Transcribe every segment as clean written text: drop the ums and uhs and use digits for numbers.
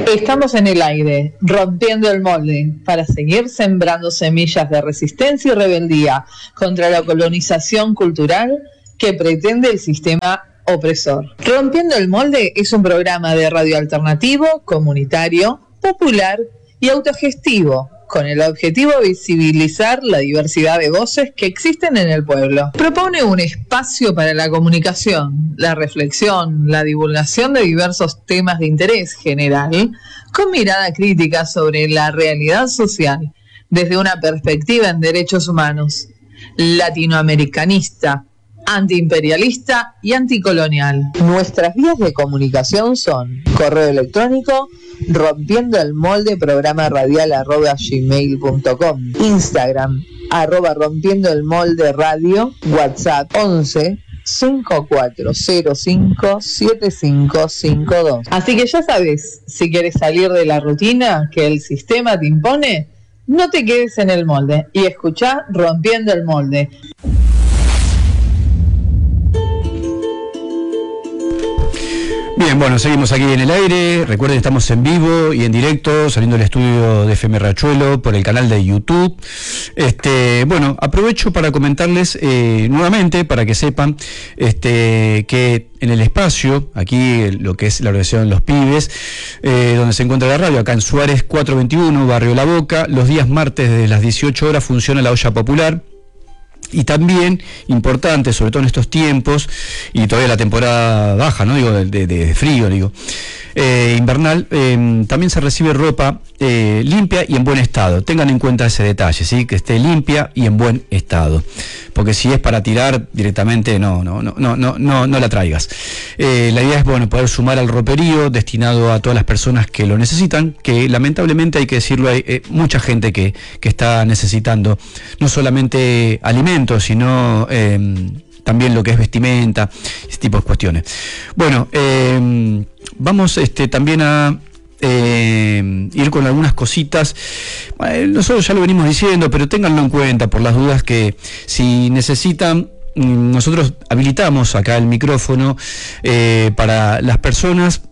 Estamos en el aire, rompiendo el molde, para seguir sembrando semillas de resistencia y rebeldía contra la colonización cultural que pretende el sistema opresor. Rompiendo el molde es un programa de radio alternativo, comunitario, popular y autogestivo, con el objetivo de visibilizar la diversidad de voces que existen en el pueblo. Propone un espacio para la comunicación, la reflexión, la divulgación de diversos temas de interés general, con mirada crítica sobre la realidad social, desde una perspectiva en derechos humanos, latinoamericanista, antiimperialista y anticolonial. Nuestras vías de comunicación son correo electrónico rompiendo el molde programa radial @gmail.com, Instagram @rompiendo el molde radio, WhatsApp 11 5405 7552. Así que ya sabes, si quieres salir de la rutina que el sistema te impone, no te quedes en el molde y escuchá Rompiendo el Molde. Bien, bueno, seguimos aquí en el aire. Recuerden, estamos en vivo y en directo, saliendo del estudio de FM Riachuelo por el canal de YouTube. Bueno, aprovecho para comentarles nuevamente, para que sepan que en el espacio, aquí lo que es la organización Los Pibes, donde se encuentra la radio, acá en Suárez 421, Barrio La Boca, los días martes desde las 18 horas funciona la olla popular. Y también, importante, sobre todo en estos tiempos, y todavía la temporada baja, ¿no? Digo, de frío, digo, invernal, también se recibe ropa limpia y en buen estado. Tengan en cuenta ese detalle, ¿sí? Que esté limpia y en buen estado. Porque si es para tirar directamente, no la traigas. La idea es, bueno, poder sumar al roperío destinado a todas las personas que lo necesitan, que lamentablemente, hay que decirlo, hay mucha gente que está necesitando no solamente alimentos, sino también lo que es vestimenta, ese tipo de cuestiones. Bueno, vamos también a ir con algunas cositas. Nosotros ya lo venimos diciendo, pero ténganlo en cuenta por las dudas, que si necesitan, nosotros habilitamos acá el micrófono para las personas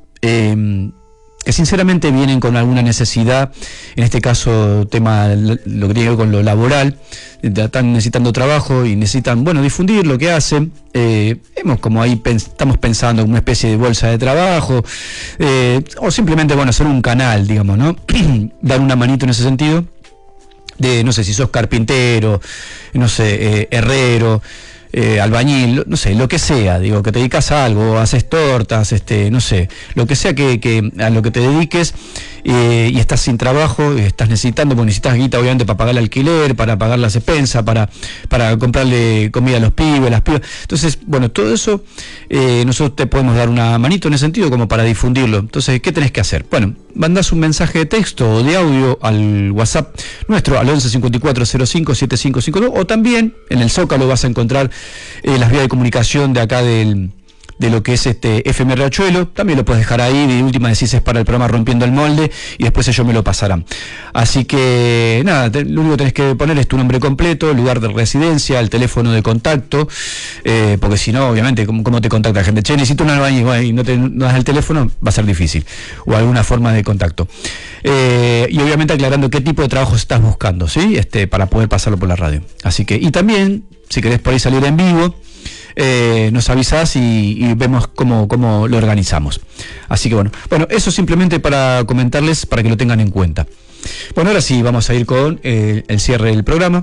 que sinceramente vienen con alguna necesidad, en este caso tema, lo que tiene que ver con lo laboral, están necesitando trabajo y necesitan, bueno, difundir lo que hacen. Hemos como ahí estamos pensando en una especie de bolsa de trabajo, o simplemente, bueno, hacer un canal, digamos, ¿no? Dar una manito en ese sentido, de, no sé, si sos carpintero, no sé, herrero, albañil, no sé, lo que sea, digo, que te dedicas a algo, haces tortas, no sé, lo que sea que a lo que te dediques, y estás sin trabajo, estás necesitando, porque necesitas guita obviamente para pagar el alquiler, para pagar las expensas, para comprarle comida a los pibes, las pibas. Entonces, bueno, todo eso nosotros te podemos dar una manito en ese sentido, como para difundirlo. Entonces, ¿qué tenés que hacer? Bueno, mandás un mensaje de texto o de audio al WhatsApp nuestro, al 11 54 05 7552, o también en el Zócalo vas a encontrar las vías de comunicación de acá de lo que es FM Riachuelo. También lo puedes dejar ahí, de última decís es para el programa Rompiendo el Molde, y después ellos me lo pasarán. Así que nada, lo único que tenés que poner es tu nombre completo, lugar de residencia, el teléfono de contacto, porque si no, obviamente, ¿cómo te contacta la gente? Che, necesito un albañil, y no das el teléfono, va a ser difícil, o alguna forma de contacto. Y obviamente aclarando qué tipo de trabajo estás buscando, ¿sí? Para poder pasarlo por la radio. Así que, y también, si querés por ahí salir en vivo, nos avisás y vemos cómo lo organizamos. Así que bueno, eso simplemente para comentarles, para que lo tengan en cuenta. Bueno, ahora sí, vamos a ir con el cierre del programa.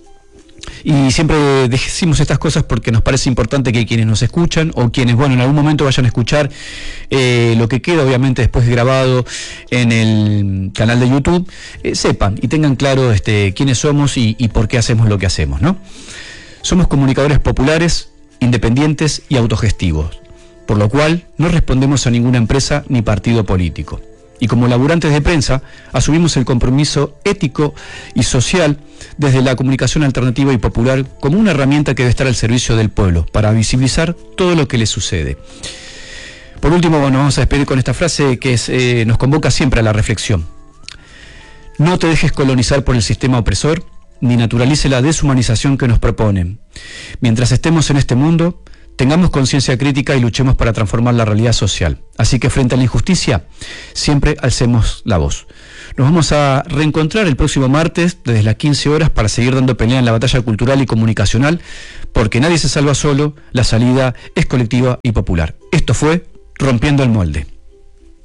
Y siempre decimos estas cosas porque nos parece importante que quienes nos escuchan, o quienes, bueno, en algún momento vayan a escuchar lo que queda, obviamente, después grabado en el canal de YouTube, sepan y tengan claro quiénes somos y por qué hacemos lo que hacemos, ¿no? Somos comunicadores populares, independientes y autogestivos, por lo cual no respondemos a ninguna empresa ni partido político. Y como laburantes de prensa, asumimos el compromiso ético y social desde la comunicación alternativa y popular como una herramienta que debe estar al servicio del pueblo para visibilizar todo lo que le sucede. Por último, bueno, vamos a despedir con esta frase que nos convoca siempre a la reflexión. No te dejes colonizar por el sistema opresor, ni naturalice la deshumanización que nos proponen. Mientras estemos en este mundo, Tengamos conciencia crítica y luchemos para transformar la realidad social. Así que frente a la injusticia, siempre alcemos la voz. Nos vamos a reencontrar el próximo martes desde las 15 horas para seguir dando pelea en la batalla cultural y comunicacional, porque nadie se salva solo, la salida es colectiva y popular. Esto fue Rompiendo el Molde.